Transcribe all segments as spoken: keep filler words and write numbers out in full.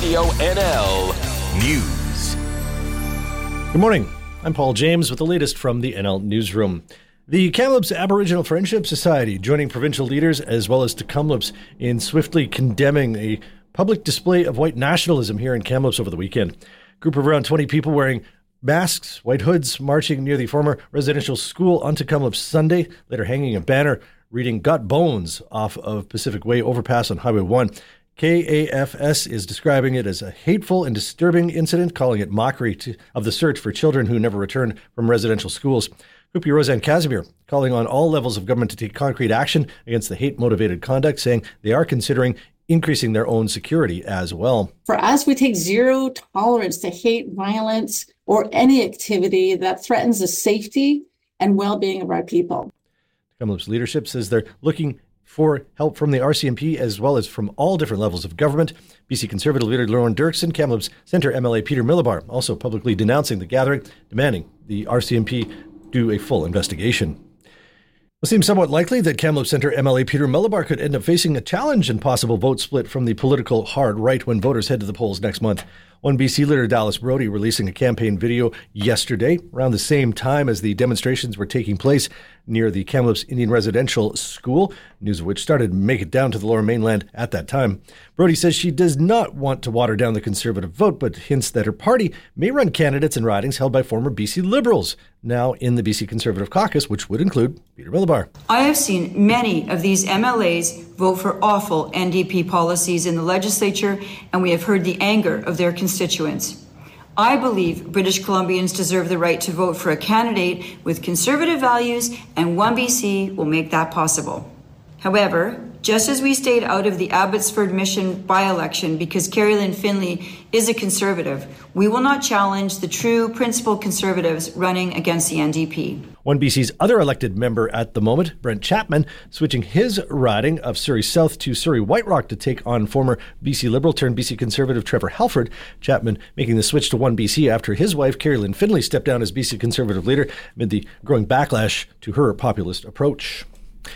Radio N L News. Good morning. I'm Paul James with the latest from the N L Newsroom. The Kamloops Aboriginal Friendship Society joining provincial leaders as well as Tk'emlúps in swiftly condemning a public display of white nationalism here in Kamloops over the weekend. A group of around twenty people wearing masks, white hoods, marching near the former residential school on Tk'emlúps Sunday, later hanging a banner reading "Got Bones" off of Pacific Way overpass on Highway one. K A F S is describing it as a hateful and disturbing incident, calling it mockery to, of the search for children who never returned from residential schools. Groupie Roseanne Casimir calling on all levels of government to take concrete action against the hate-motivated conduct, saying they are considering increasing their own security as well. For us, we take zero tolerance to hate, violence, or any activity that threatens the safety and well-being of our people. Kamloops leadership says they're looking for help from the R C M P as well as from all different levels of government. B C Conservative leader Lauren Dirksen, Kamloops Centre M L A Peter Millibar also publicly denouncing the gathering, demanding the R C M P do a full investigation. It seems somewhat likely that Kamloops Centre M L A Peter Millibar could end up facing a challenge and possible vote split from the political hard right when voters head to the polls next month. One B C leader Dallas Brody releasing a campaign video yesterday around the same time as the demonstrations were taking place near the Kamloops Indian Residential School, news of which started to make it down to the Lower Mainland at that time. Brody says she does not want to water down the Conservative vote, but hints that her party may run candidates in ridings held by former B C Liberals, now in the B C Conservative caucus, which would include Peter Millibar. I have seen many of these M L As vote for awful N D P policies in the legislature, and we have heard the anger of their constituents. I believe British Columbians deserve the right to vote for a candidate with conservative values, and one B C will make that possible. However, just as we stayed out of the Abbotsford Mission by-election because Carrie-Lynne Finlay is a Conservative, we will not challenge the true principled Conservatives running against the N D P. One B C's other elected member at the moment, Brent Chapman, switching his riding of Surrey South to Surrey White Rock to take on former B C Liberal turned B C Conservative Trevor Halford. Chapman making the switch to one B C after his wife, Carrie-Lynne Finlay, stepped down as B C Conservative leader amid the growing backlash to her populist approach.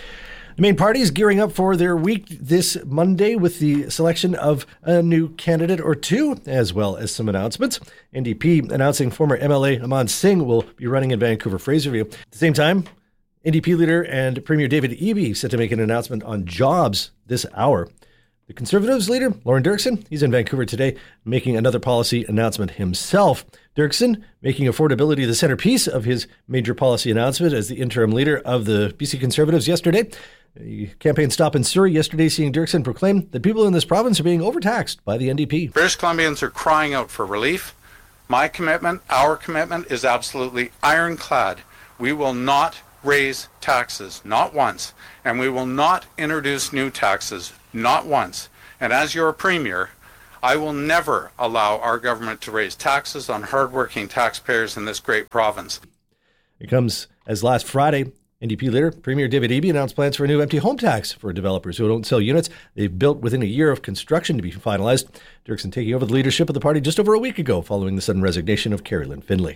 The main party is gearing up for their week this Monday with the selection of a new candidate or two, as well as some announcements. N D P announcing former M L A Aman Singh will be running in Vancouver-Fraserview. At the same time, N D P leader and Premier David Eby set to make an announcement on jobs this hour. The Conservatives leader, Lauren Dirksen, he's in Vancouver today making another policy announcement himself. Dirksen making affordability the centerpiece of his major policy announcement as the interim leader of the B C Conservatives yesterday. A campaign stop in Surrey yesterday seeing Dirksen proclaim that people in this province are being overtaxed by the N D P. British Columbians are crying out for relief. My commitment, our commitment, is absolutely ironclad. We will not raise taxes, not once, and we will not introduce new taxes, not once. And as your Premier, I will never allow our government to raise taxes on hardworking taxpayers in this great province. It comes as last Friday, N D P leader Premier David Eby announced plans for a new empty home tax for developers who don't sell units they've built within a year of construction to be finalized. Dirksen taking over the leadership of the party just over a week ago following the sudden resignation of Carrie-Lynne Finlay.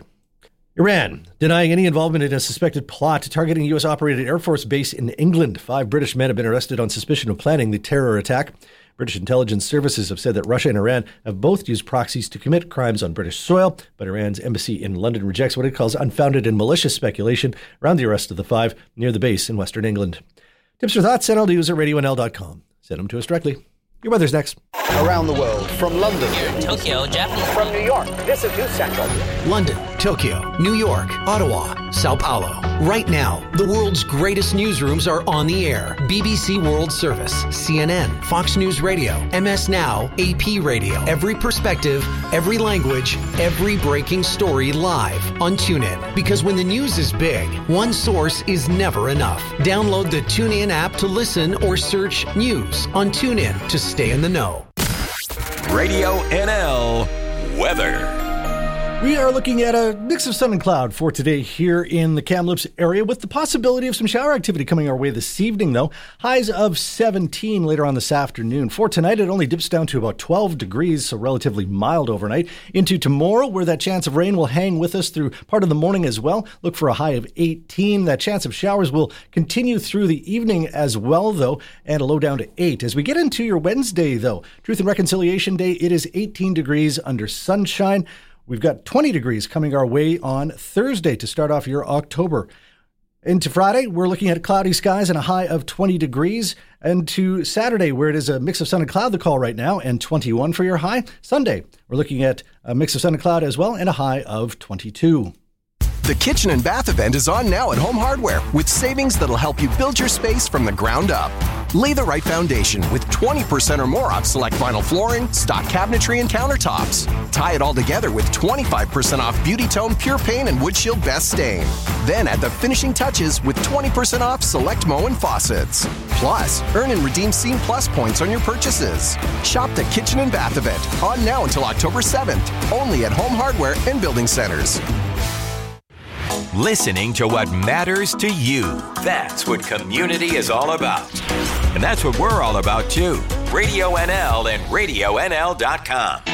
Iran denying any involvement in a suspected plot targeting a U S-operated Air Force base in England. Five British men have been arrested on suspicion of planning the terror attack. British intelligence services have said that Russia and Iran have both used proxies to commit crimes on British soil, but Iran's embassy in London rejects what it calls unfounded and malicious speculation around the arrest of the five near the base in Western England. Tips or thoughts? N L News at radio N L dot com. Send them to us directly. Your weather's next. Around the world, from London. Here in Tokyo, Japanese. From New York, this is News Central. London, Tokyo, New York, Ottawa, Sao Paulo. Right now, the world's greatest newsrooms are on the air. B B C World Service, C N N, Fox News Radio, M S Now, A P Radio. Every perspective, every language, every breaking story live on TuneIn. Because when the news is big, one source is never enough. Download the TuneIn app to listen or search news on TuneIn to stay in the know. Radio N L weather. We are looking at a mix of sun and cloud for today here in the Kamloops area, with the possibility of some shower activity coming our way this evening, though. Highs of seventeen later on this afternoon. For tonight, it only dips down to about twelve degrees, so relatively mild overnight. Into tomorrow, where that chance of rain will hang with us through part of the morning as well. Look for a high of eighteen. That chance of showers will continue through the evening as well, though, and a low down to eight. As we get into your Wednesday, though, Truth and Reconciliation Day, it is eighteen degrees under sunshine. We've got twenty degrees coming our way on Thursday to start off your October. Into Friday, we're looking at cloudy skies and a high of twenty degrees. And to Saturday, where it is a mix of sun and cloud, the call right now, and twenty-one for your high. Sunday, we're looking at a mix of sun and cloud as well, and a high of twenty-two. The Kitchen and Bath event is on now at Home Hardware with savings that'll help you build your space from the ground up. Lay the right foundation with twenty percent or more off select vinyl flooring, stock cabinetry, and countertops. Tie it all together with twenty-five percent off Beauty Tone Pure Paint and Wood Shield Best Stain. Then add the finishing touches with twenty percent off select Moen and faucets. Plus, earn and redeem Scene Plus points on your purchases. Shop the Kitchen and Bath event on now until October seventh, only at Home Hardware and Building Centers. Listening to what matters to you. That's what community is all about. And that's what we're all about, too. Radio N L and radio N L dot com.